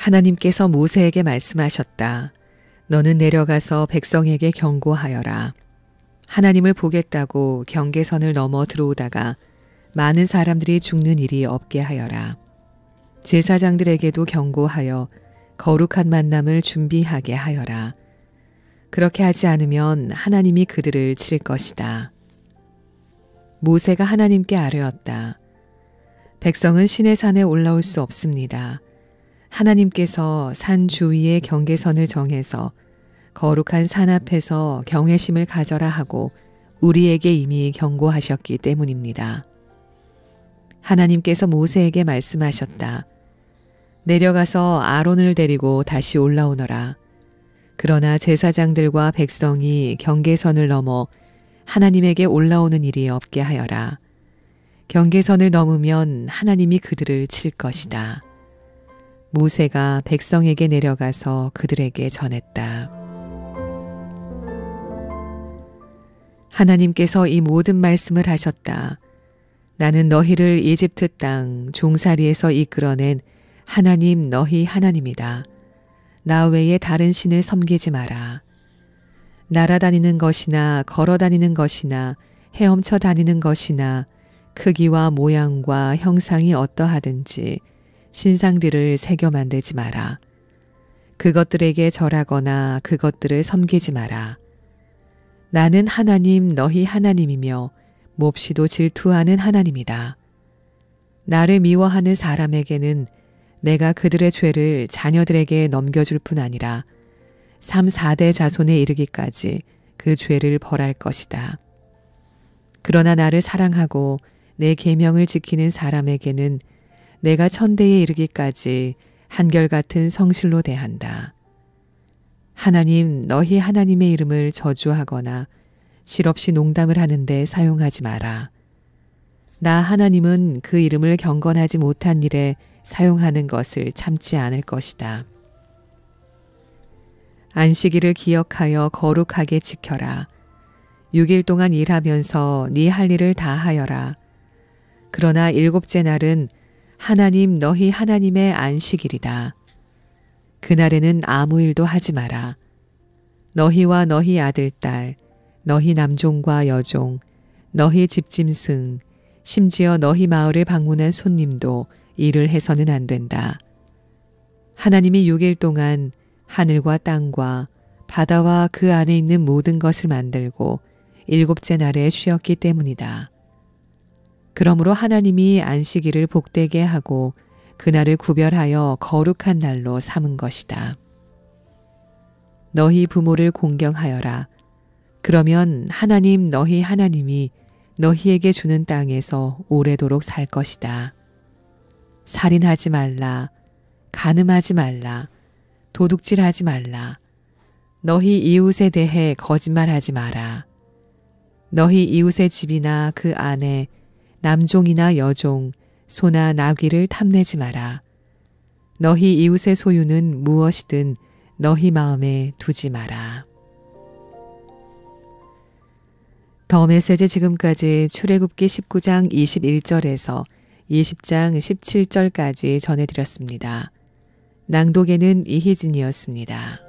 하나님께서 모세에게 말씀하셨다. 너는 내려가서 백성에게 경고하여라. 하나님을 보겠다고 경계선을 넘어 들어오다가 많은 사람들이 죽는 일이 없게 하여라. 제사장들에게도 경고하여 거룩한 만남을 준비하게 하여라. 그렇게 하지 않으면 하나님이 그들을 칠 것이다. 모세가 하나님께 아뢰었다. 백성은 시내 산에 올라올 수 없습니다. 하나님께서 산 주위에 경계선을 정해서 거룩한 산 앞에서 경외심을 가져라 하고 우리에게 이미 경고하셨기 때문입니다. 하나님께서 모세에게 말씀하셨다. 내려가서 아론을 데리고 다시 올라오너라. 그러나 제사장들과 백성이 경계선을 넘어 하나님에게 올라오는 일이 없게 하여라. 경계선을 넘으면 하나님이 그들을 칠 것이다. 모세가 백성에게 내려가서 그들에게 전했다. 하나님께서 이 모든 말씀을 하셨다. 나는 너희를 이집트 땅 종살이에서 이끌어낸 하나님 너희 하나님이다. 나 외에 다른 신을 섬기지 마라. 날아다니는 것이나 걸어다니는 것이나 헤엄쳐 다니는 것이나 크기와 모양과 형상이 어떠하든지 신상들을 새겨 만들지 마라. 그것들에게 절하거나 그것들을 섬기지 마라. 나는 하나님 너희 하나님이며 몹시도 질투하는 하나님이다. 나를 미워하는 사람에게는 내가 그들의 죄를 자녀들에게 넘겨줄 뿐 아니라 3, 4대 자손에 이르기까지 그 죄를 벌할 것이다. 그러나 나를 사랑하고 내 계명을 지키는 사람에게는 내가 천대에 이르기까지 한결같은 성실로 대한다. 하나님 너희 하나님의 이름을 저주하거나 실없이 농담을 하는데 사용하지 마라. 나 하나님은 그 이름을 경건하지 못한 일에 사용하는 것을 참지 않을 것이다. 안식일을 기억하여 거룩하게 지켜라. 6일 동안 일하면서 네 할 일을 다 하여라. 그러나 7째 날은 하나님 너희 하나님의 안식일이다. 그날에는 아무 일도 하지 마라. 너희와 너희 아들, 딸, 너희 남종과 여종, 너희 집짐승, 심지어 너희 마을을 방문한 손님도 일을 해서는 안 된다. 하나님이 6일 동안 하늘과 땅과 바다와 그 안에 있는 모든 것을 만들고 7째 날에 쉬었기 때문이다. 그러므로 하나님이 안식일을 복되게 하고 그날을 구별하여 거룩한 날로 삼은 것이다. 너희 부모를 공경하여라. 그러면 하나님 너희 하나님이 너희에게 주는 땅에서 오래도록 살 것이다. 살인하지 말라. 간음하지 말라. 도둑질하지 말라. 너희 이웃에 대해 거짓말하지 마라. 너희 이웃의 집이나 그 안에 남종이나 여종, 소나 나귀를 탐내지 마라. 너희 이웃의 소유는 무엇이든 너희 마음에 두지 마라. 더 메시지 지금까지 출애굽기 19장 21절에서 20장 17절까지 전해드렸습니다. 낭독에는 이희진이었습니다.